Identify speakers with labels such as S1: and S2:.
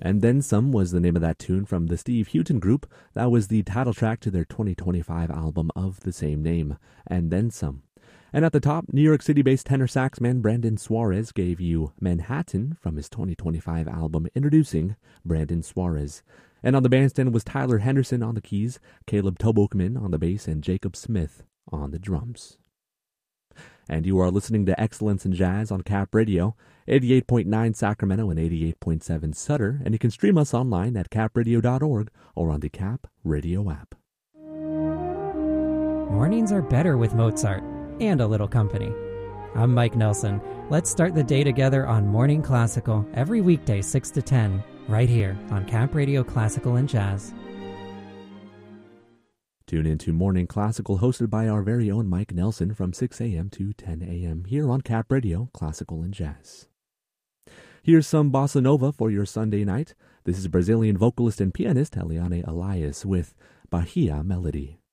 S1: And Then Some was the name of that tune from the Steve Houghton Group. That was the title track to their 2025 album of the same name, And Then Some. And at the top, New York City-based tenor saxman Brandon Suarez gave you Manhattan from his 2025 album Introducing Brandon Suarez. And on the bandstand was Tyler Henderson on the keys, Caleb Tobokman on the bass, and Jacob Smith on the drums. And you are listening to Excellence in Jazz on Cap Radio, 88.9 Sacramento and 88.7 Sutter, and you can stream us online at capradio.org or on the Cap Radio app.
S2: Mornings are better with Mozart and a little company. I'm Mike Nelson. Let's start the day together on Morning Classical every weekday 6 to 10, right here on Cap Radio Classical and Jazz.
S1: Tune in to Morning Classical, hosted by our very own Mike Nelson from 6 a.m. to 10 a.m. here on Cap Radio Classical and Jazz. Here's some bossa nova for your Sunday night. This is Brazilian vocalist and pianist Eliane Elias with Bahia Melody.